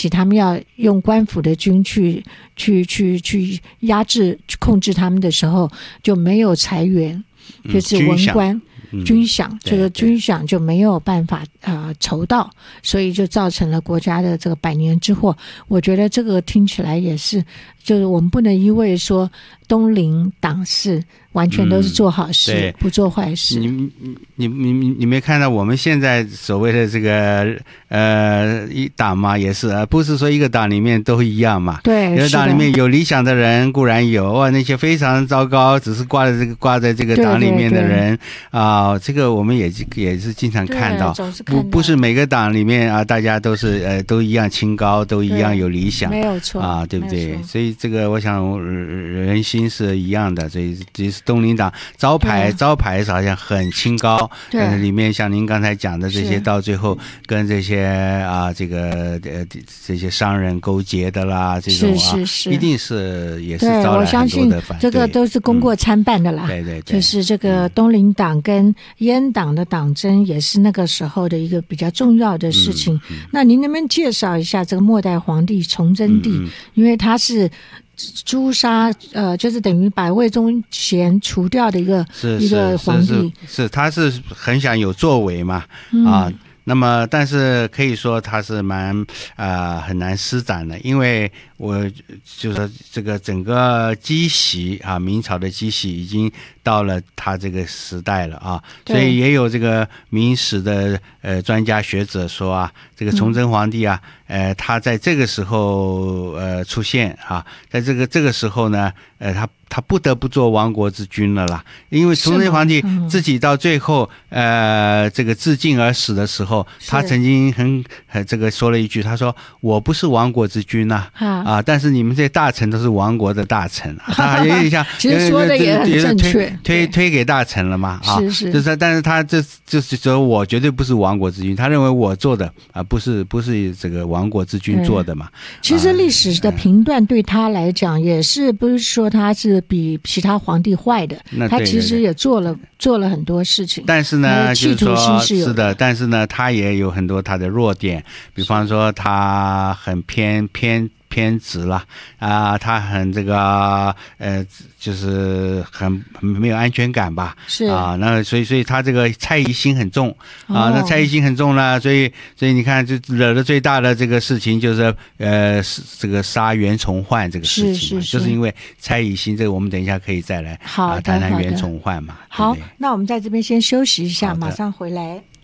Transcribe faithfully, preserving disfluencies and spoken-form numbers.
起他们要用官府的军去去去去压制控制他们的时候，就没有财源，就是文官。嗯、军饷，这个军饷就没有办法呃筹到，所以就造成了国家的这个百年之祸。我觉得这个听起来也是，就是我们不能一味说东林党事完全都是做好事，嗯、不做坏事。 你你你你你没看到我们现在所谓的这个呃一党嘛，也是不是说一个党里面都一样嘛？ 对， 有的党里面有理想的人固然有，哇，那些非常糟糕，只是挂在这个挂在这个党里面的人啊。哦，这个我们也也是经常看到， 看到不不是每个党里面啊，大家都是呃都一样清高，都一样有理想， 没有错啊，对不对？所以这个我想人心是一样的，所以这是东林党招牌招牌好像很清高，但是里面像您刚才讲的这些，到最后跟这些啊这个呃这些商人勾结的啦，这种啊， 是是是， 一定是也是招来很多的反对。这个都是功过参半的啦， 嗯、对对对， 就是这个东林党跟阉党的党争也是那个时候的一个比较重要的事情。嗯嗯、那您能不能介绍一下这个末代皇帝崇祯帝？嗯嗯、因为他是诛杀，呃，就是等于把魏忠贤除掉的一个是一个皇帝。 是, 是, 是他是很想有作为嘛，嗯、啊。那么，但是可以说他是蛮啊、呃、很难施展的，因为我就是这个整个积习啊，明朝的积习已经到了他这个时代了啊，所以也有这个明史的呃专家学者说啊，这个崇祯皇帝啊，嗯、呃，他在这个时候呃出现啊，在这个这个时候呢，呃，他。他不得不做亡国之君了啦，因为崇祯皇帝自己到最后，呃，这个自尽而死的时候，他曾经很很这个说了一句，他说：“我不是亡国之君呐、啊，啊，但是你们这些大臣都是亡国的大臣啊。”他有点像， 其实说的也很正确， 推推推给大臣了嘛，啊， 是是， 就是，但是他这就是说我绝对不是亡国之君，他认为我做的啊，不是不是这个亡国之君做的嘛。 其实历史的评断对他来讲，也是不是说他是比其他皇帝坏的，他其实也做了做了很多事情， 但是呢， 企图心是有的， 是的，但是呢，他也有很多他的弱点，比方说他很偏偏偏执了啊，他很这个呃，就是很很没有安全感吧， 是啊，那所以所以他这个猜疑心很重啊， 哦、 那猜疑心很重呢，所以所以你看，就惹得最大的这个事情就是呃，这个杀袁崇焕这个事情嘛，是是是，就是因为猜疑心，这个我们等一下可以再来好、啊、 谈谈袁崇焕嘛。 好，那我们在这边先休息一下，马上回来。